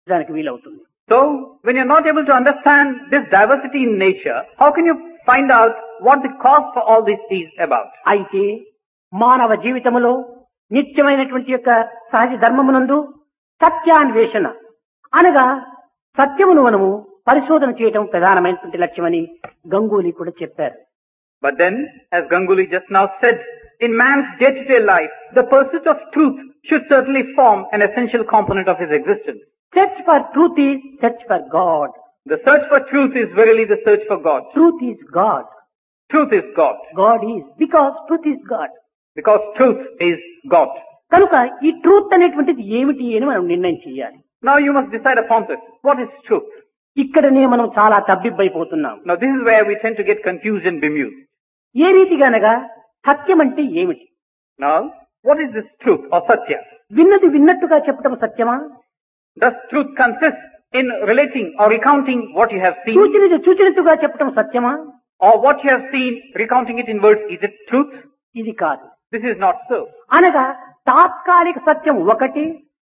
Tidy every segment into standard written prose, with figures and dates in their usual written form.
దానికి వీలవుతుంది. So, when you're not able to understand this diversity in nature, how can you find out what the cause for all this is about? అయితే మానవ జీవితములో నిత్యమైనటువంటి యొక్క సహజ ధర్మమునందు సత్యాన్వేషణ అనగా సత్యమును మనము పరిశోధన చేయడం ప్రధానమైనటువంటి లక్ష్యమని గంగూలీ కూడా చెప్పారు. But then, as Ganguly just now said, in man's day-to-day life, the pursuit of truth should certainly form an essential component of his existence. Search for truth is search for God. The search for truth is verily the search for God. Truth is God. Truth is God. God is. Because truth is God. Because truth is God. కనుక ఈ truth అనేటువంటిది ఏమిటి అని మనం నిర్ణయం చేయాలి. Now you must decide upon this. What is truth? ఇక్కడనే మనం చాలా తబ్బిబ్బైపోతున్నాం. Now this is where we tend to get confused and bemused. ఏ రీతిగానగా సత్యం అంటే ఏమిటి? Now, what is this truth or satya? విన్నది విన్నట్టుగా చెప్పడం సత్యమా? Does truth consist in relating or recounting what you have seen? చూచినది చూచినట్టుగా చెప్పడం సత్యమా? Or what you have seen, recounting it in words, is it truth? ఇది కాదు. This is not so. అనగా తాత్కాలిక సత్యం ఒకటి,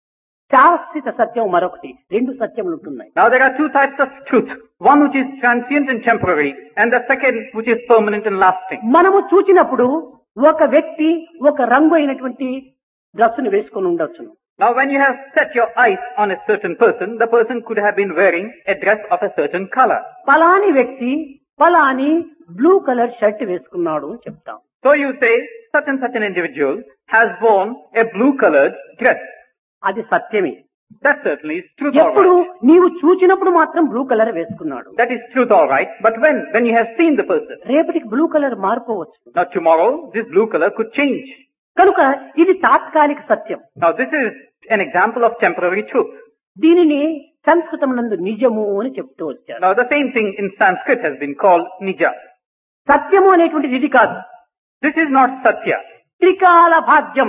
శాశ్వత సత్యం మరొకటి. రెండు సత్యములు ఉంటున్నాయి. Now there are two types of truth. One which is transient and temporary, and the second which is permanent and lasting. మనము చూచినప్పుడు ఒక వ్యక్తి ఒక రంగు అయినటువంటి డ్రెస్సును వేసుకొని ఉండొచ్చును. Now when you have set your eyes on a certain person, the person could have been wearing a dress of a certain color. పలాని వ్యక్తి పలాని blue colour shirt వేసుకున్నాడు అని చెప్తాం. So you say, such and such an individual has worn a blue colored dress. అది సత్యమే. That certainly is truth ఎప్పుడు all right. నీవు చూచినప్పుడు మాత్రం బ్లూ కలర్ వేసుకున్నాడు. That is truth all right. But when you have seen the person, రేపటికి blue colour మారిపోవచ్చు. now tomorrow this blue color could change. కనుక ఇది తాత్కాలిక సత్యం. Now this is an example of temporary truth. దీనిని సంస్కృతం నందు నిజము అని చెప్తూ వచ్చారు. Now the same thing in Sanskrit has been called nija. సత్యము అనేటువంటిది ఇది కాదు. This is not satya. త్రికాల భాగ్యం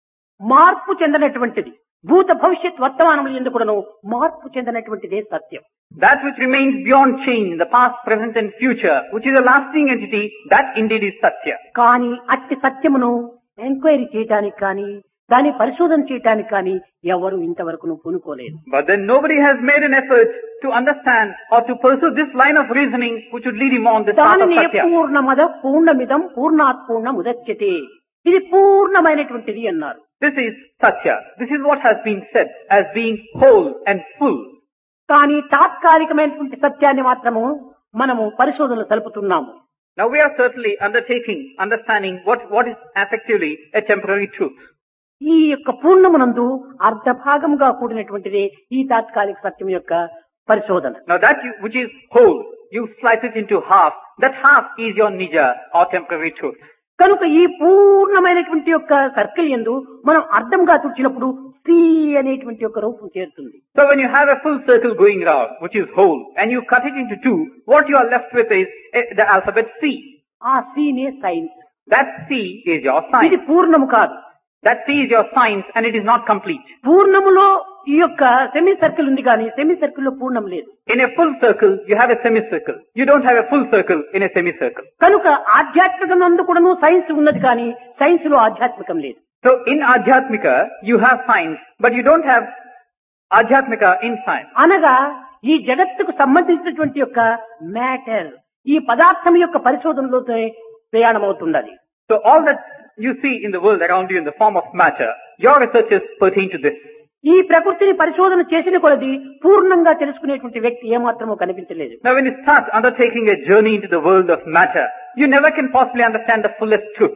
మార్పు చెందినటువంటిది. భూత భవిష్యత్ వర్తమానములు ఎందుకు కూడాను మార్పు చెందినటువంటిదే సత్యం. That which remains beyond change in the past, present and future, which is a lasting entity, that indeed is satya. కానీ అట్టి సత్యమును ఎంక్వైరీ చేయటానికి కానీ దాన్ని పరిశోధన చేయటానికి కానీ ఎవరు ఇంతవరకు పూనుకోలేదు. But then nobody has made an effort to understand or to pursue this line of reasoning which would lead him on this path of దానిని satya. పూర్ణమద పూర్ణమిదం పూర్ణాత్ పూర్ణముదచ్యతే. ఇది పూర్ణమైనటువంటిది అన్నారు. This is satya. This is what has been said as being whole and full. కానీ తాత్కాలికమైనటువంటి సత్యాన్ని మాత్రము మనము పరిశోధనలు సలుపుతున్నాము. Now we are certainly understanding what is effectively a temporary truth. ఈ యొక్క పూర్ణమునందు అర్ధ భాగంగా కూడినటువంటిదే ఈ తాత్కాలిక సత్యం యొక్క పరిశోధన. Now which is whole, you slice it into half. That half is your nija or temporary truth. కనుక ఈ పూర్ణమైనటువంటి యొక్క సర్కిల్ యందు మనం అర్థంగా చూచినప్పుడు సి అనేటువంటి యొక్క రూపం చేరుతుంది. So when you have a full circle going round, which is whole, and you cut it into two, what you are left with is the alphabet C. ఆ సి నే science. That C is your ఇది science. పూర్ణము కాదు. That C is your science and it is not complete. పూర్ణములో ఈ యొక్క semi circle ఉంది కానీ semi circle లో పూర్ణం లేదు. In a full circle, you have a semicircle. You don't have a full circle in a semicircle. కనుక ఆధ్యాత్మికం నందు కూడాను సైన్స్ ఉన్నది కానీ సైన్స్ లో ఆధ్యాత్మికం లేదు. So in Adhyatmika, you have science, but you don't have Adhyatmika in science. అనగా ఈ జగత్తుకు సంబంధించినటువంటి యొక్క మ్యాటర్ ఈ పదార్థం యొక్క పరిశోధనలో ప్రయాణం అవుతుండాలి. So all that you see in the world around you in the form of matter, your researches pertain to this. ఈ ప్రకృతిని పరిశోధన చేసిన కొలది పూర్ణంగా తెలుసుకునేటువంటి వ్యక్తి ఏమాత్రమో కనిపించలేదు. Now when you start undertaking a journey into the world of matter, you never can possibly understand the fullest truth.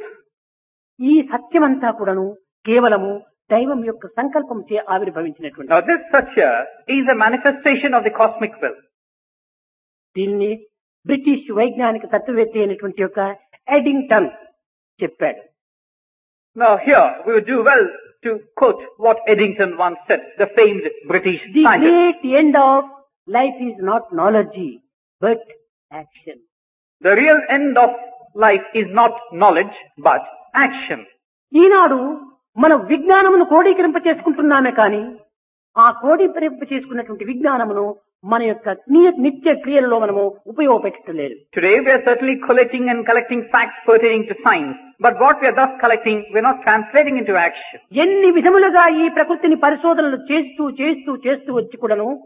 ఈ సత్యమంతా కూడాను కేవలము దైవం యొక్క సంకల్పం చే ఆవిర్భవించినటువంటి. Now this satya is a manifestation of the cosmic will. దీన్ని బ్రిటిష్ వైజ్ఞానిక తత్వవేత్త అయినటువంటి యొక్క ఎడింగ్టన్ చెప్పాడు. Now here we would do well to quote what Eddington once said, the famed British The scientist. great end of life is not knowledge, but action. The real end of life is not knowledge, but action. ఈనాడు మనం విజ్ఞానమును క్రోడీకరింప చేసుకుంటున్నామే కానీ ఆ క్రోడీకరింప చేసుకున్నటువంటి విజ్ఞానమును మన యొక్క నిత్య క్రియలలో మనము ఉపయోగపెట్టలేదు. Today we are certainly collecting facts pertaining to science, but what we are thus collecting, we are not translating into action. ఎన్ని విధములుగా ఈ ప్రకృతిని పరిశోధనలు చేస్తూ వచ్చి కూడాను